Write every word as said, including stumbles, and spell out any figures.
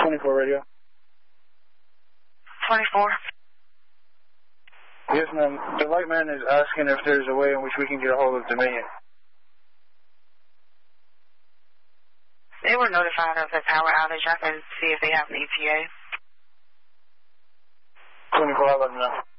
twenty-four radio. twenty-four. Yes, ma'am. The white man is asking if there's a way in which we can get a hold of Dominion. They were notified of the power outage. I can see if they have an E T A. twenty-four, I'll let them know.